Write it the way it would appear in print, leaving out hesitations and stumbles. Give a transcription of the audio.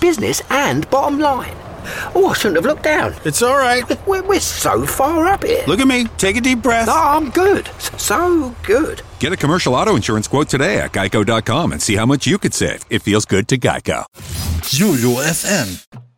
business and bottom line. Oh, I shouldn't have looked down. It's all right. We're so far up here. Look at me. Take a deep breath. No, I'm good. So good. Get a commercial auto insurance quote today at geico.com and see how much you could save. It feels good to Geico. Jojo FM.